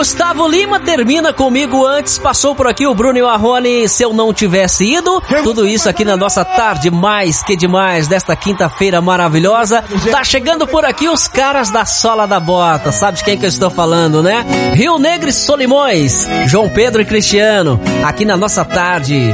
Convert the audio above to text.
Gustavo Lima termina comigo antes. Passou por aqui o Bruno e o Marrone, Se Eu Não Tivesse Ido. Tudo isso aqui na nossa tarde mais que demais desta quinta-feira maravilhosa. Tá chegando por aqui os caras da Sola da Bota. Sabe de quem que eu estou falando, né? Rio Negro e Solimões, João Pedro e Cristiano, aqui na nossa tarde